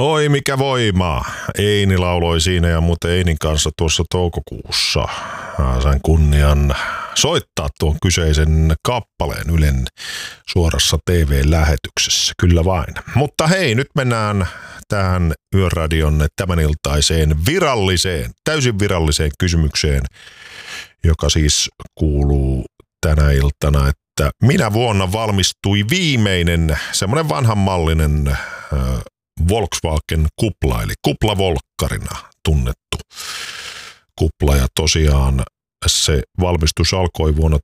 Oi mikä voima. Eini lauloi siinä ja muuten Einin kanssa tuossa toukokuussa sain kunnian soittaa tuon kyseisen kappaleen Ylen suorassa TV-lähetyksessä. Kyllä vain. Mutta hei, nyt mennään tähän Yöradion tämäniltaiseen täysin viralliseen kysymykseen, joka siis kuuluu tänä iltana, että minä vuonna valmistui viimeinen semmoinen vanhanmallinen Volkswagen kupla, eli kuplavolkkarina tunnettu kupla, ja tosiaan se valmistus alkoi vuonna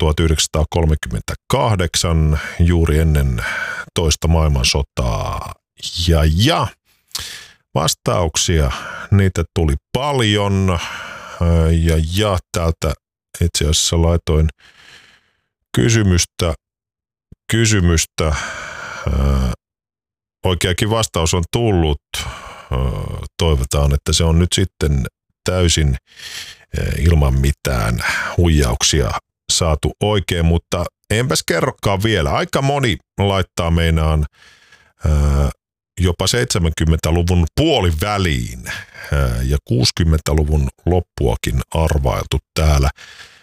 1938, juuri ennen toista maailmansotaa, ja vastauksia, niitä tuli paljon, ja täältä itse asiassa laitoin kysymystä, oikeakin vastaus on tullut. Toivotaan, että se on nyt sitten täysin ilman mitään huijauksia saatu oikein, mutta enpäs kerrokaan vielä. Aika moni laittaa meinaan jopa 70-luvun puoliväliin ja 60-luvun loppuakin arvailtu täällä.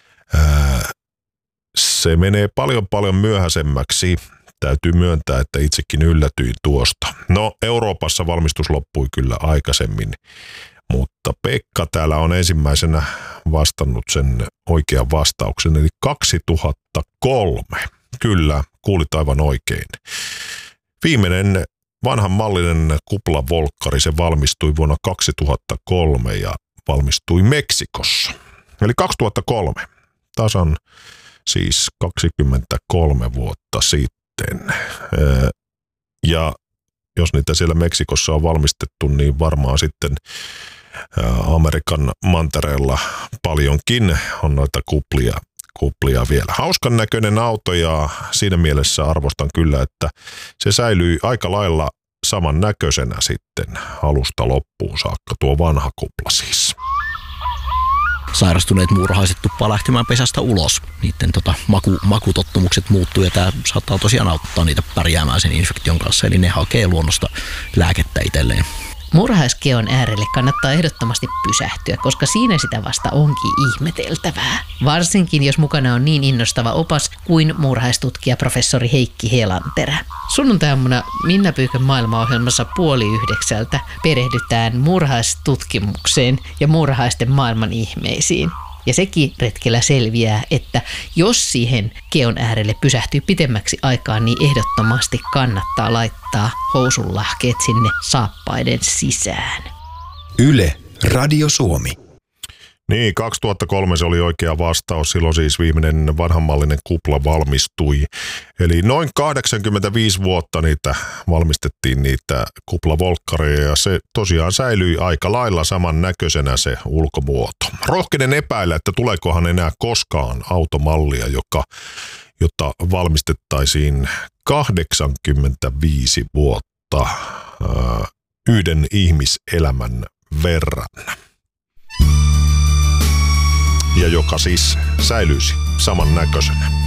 Se menee paljon myöhäisemmäksi. Täytyy myöntää, että itsekin yllätyin tuosta. No, Euroopassa valmistus loppui kyllä aikaisemmin, mutta Pekka täällä on ensimmäisenä vastannut sen oikean vastauksen, eli 2003. Kyllä, kuulit aivan oikein. Viimeinen vanhanmallinen kuplavolkkari, se valmistui vuonna 2003 ja valmistui Meksikossa. Eli 2003, tasan siis 23 vuotta sitten. Ja jos niitä siellä Meksikossa on valmistettu, niin varmaan sitten Amerikan mantereella paljonkin on noita kuplia vielä. Hauskan näköinen auto, ja siinä mielessä arvostan kyllä, että se säilyi aika lailla saman näköisenä sitten alusta loppuun saakka, tuo vanha kupla siis. Sairastuneet muurahaiset tuppaa lähtemään pesästä ulos. Niiden makutottumukset muuttuu, ja tämä saattaa tosiaan auttaa niitä pärjäämään sen infektion kanssa, eli ne hakee luonnosta lääkettä itselleen. Muurahaiskeon äärelle kannattaa ehdottomasti pysähtyä, koska siinä sitä vasta onkin ihmeteltävää. Varsinkin jos mukana on niin innostava opas kuin muurahaistutkija professori Heikki Helanterä. Sunnuntai-aamuna Minna Pyykön maailmaohjelmassa 8:30 perehdytään muurahaistutkimukseen ja muurahaisten maailman ihmeisiin. Ja sekin retkellä selviää, että jos siihen keon äärelle pysähtyy pitemmäksi aikaa, niin ehdottomasti kannattaa laittaa housunlahkeet sinne saappaiden sisään. Yle, Radio Suomi. Niin, 2003 se oli oikea vastaus. Silloin siis viimeinen vanhanmallinen kupla valmistui. Eli noin 85 vuotta niitä valmistettiin, niitä kuplavolkkareja, ja se tosiaan säilyi aika lailla samannäköisenä se ulkomuoto. Rohkenen epäillä, että tuleekohan enää koskaan automallia, jota valmistettaisiin 85 vuotta yhden ihmiselämän verran. Ja joka siis säilyisi samannäköisenä.